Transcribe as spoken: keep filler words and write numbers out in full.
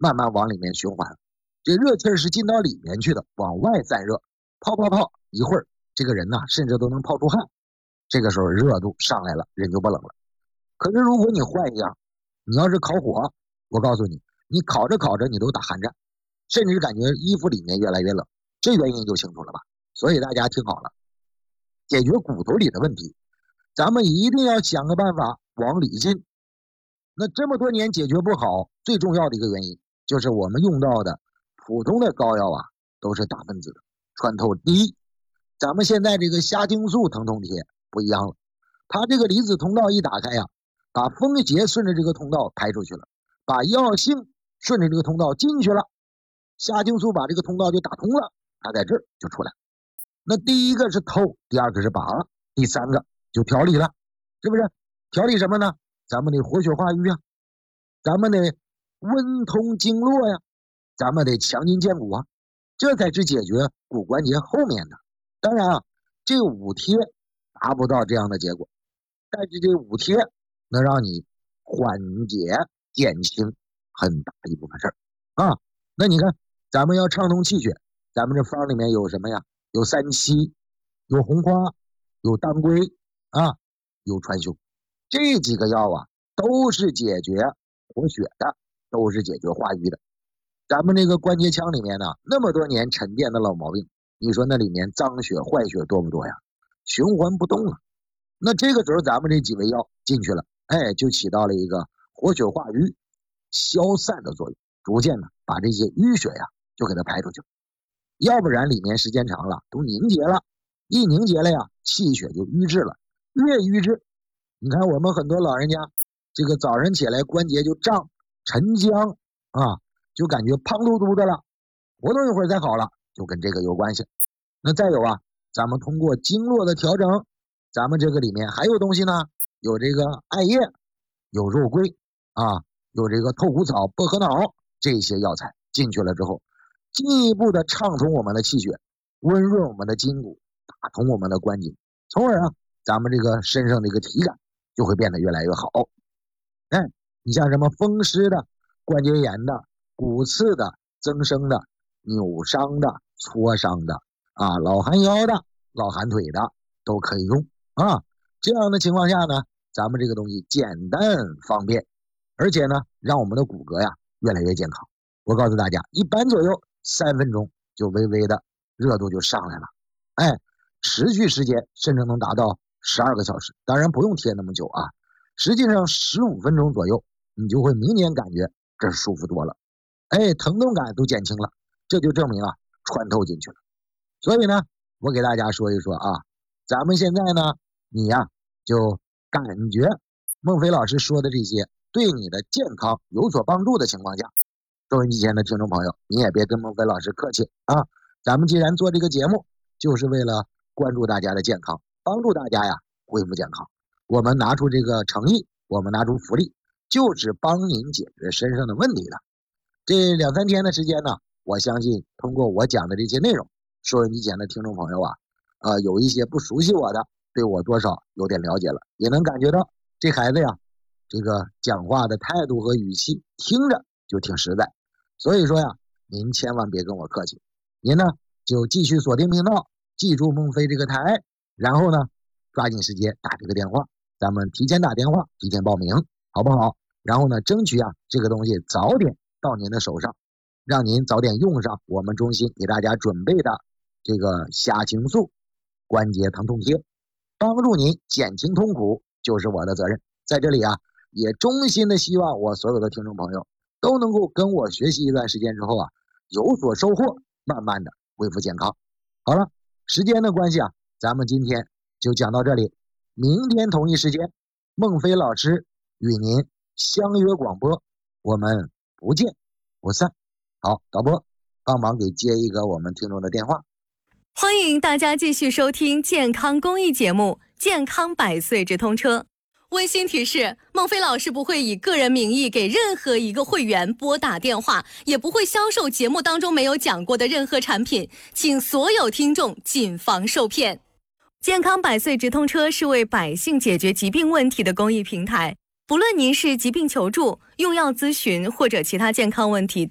慢慢往里面循环。这热气是进到里面去的，往外散热，泡泡泡，一会儿这个人呢甚至都能泡出汗。这个时候热度上来了，人就不冷了。可是如果你换一样，你要是烤火，我告诉你，你烤着烤着你都打寒战，甚至感觉衣服里面越来越冷，这原因就清楚了吧？所以大家听好了，解决骨头里的问题，咱们一定要想个办法往里进。那这么多年解决不好，最重要的一个原因就是我们用到的普通的膏药啊，都是大分子的，穿透低。咱们现在这个虾青素疼痛贴不一样了，它这个离子通道一打开呀、啊，把风邪顺着这个通道排出去了，把药性顺着这个通道进去了，虾青素把这个通道就打通了，它在这儿就出来。那第一个是透，第二个是拔，第三个就调理了，是不是？调理什么呢？咱们得活血化瘀啊，咱们得温通经络呀，咱们得强筋健骨啊，这才是解决骨关节后面的。当然啊，这五贴达不到这样的结果，但是这五贴能让你缓解减轻很大一部分事儿啊。那你看，咱们要畅通气血，咱们这方里面有什么呀？有三七，有红花，有当归啊，有川芎，这几个药啊都是解决活血的，都是解决化瘀的。咱们这个关节腔里面呢，那么多年沉淀的老毛病，你说那里面脏血坏血多不多呀？循环不动了。那这个时候咱们这几味药进去了，哎，就起到了一个活血化瘀、消散的作用，逐渐的把这些淤血呀就给它排出去了。要不然里面时间长了都凝结了，一凝结了呀，气血就瘀滞了，越瘀滞，你看我们很多老人家这个早上起来关节就胀沉僵啊，就感觉胖嘟嘟的了，活动一会儿才好了，就跟这个有关系。那再有啊，咱们通过经络的调整，咱们这个里面还有东西呢，有这个艾叶，有肉桂啊，有这个透骨草、薄荷脑，这些药材进去了之后，进一步的畅通我们的气血，温润我们的筋骨，打通我们的关节，从而啊，咱们这个身上的一个体感就会变得越来越好。哎，你像什么风湿的、关节炎的、骨刺的、增生的、扭伤的、挫伤的啊，老寒腰的、老寒腿的都可以用啊。这样的情况下呢，咱们这个东西简单方便，而且呢，让我们的骨骼呀越来越健康。我告诉大家，一般左右三分钟就微微的热度就上来了，哎，持续时间甚至能达到十二个小时，当然不用贴那么久啊，实际上十五分钟左右，你就会明显感觉这舒服多了，哎，疼痛感都减轻了，这就证明啊穿透进去了。所以呢，我给大家说一说啊，咱们现在呢，你呀、啊、就感觉孟非老师说的这些对你的健康有所帮助的情况下，收音机前的听众朋友，你也别跟孟非老师客气啊！咱们既然做这个节目，就是为了关注大家的健康，帮助大家呀恢复健康。我们拿出这个诚意，我们拿出福利，就是帮您解决身上的问题的。这两三天的时间呢，我相信通过我讲的这些内容，收音机前的听众朋友啊，呃，有一些不熟悉我的，对我多少有点了解了，也能感觉到这孩子呀，这个讲话的态度和语气，听着就挺实在。所以说呀，您千万别跟我客气，您呢就继续锁定频道，记住孟非这个台，然后呢抓紧时间打这个电话，咱们提前打电话，提前报名，好不好？然后呢，争取啊这个东西早点到您的手上，让您早点用上我们中心给大家准备的这个虾青素关节疼痛贴，帮助您减轻痛苦，就是我的责任。在这里啊，也衷心的希望我所有的听众朋友都能够跟我学习一段时间之后啊，有所收获，慢慢的恢复健康。好了，时间的关系啊，咱们今天就讲到这里，明天同一时间，孟非老师与您相约广播，我们不见不散。好，导播帮忙给接一个我们听众的电话。 欢迎大家继续收听健康公益节目《健康百岁直通车》。温馨提示，孟非老师不会以个人名义给任何一个会员拨打电话，也不会销售节目当中没有讲过的任何产品，请所有听众谨防受骗。健康百岁直通车是为百姓解决疾病问题的公益平台，不论您是疾病求助、用药咨询或者其他健康问题，